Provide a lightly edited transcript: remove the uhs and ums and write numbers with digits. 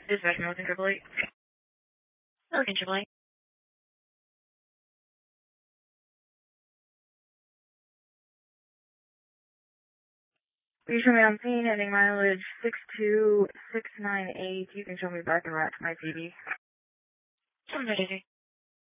Dispatch Milton Triple Eight. Milton Triple Eight. You show me on scene, ending mileage 62698. You can show me back and route to my PD. 7:30.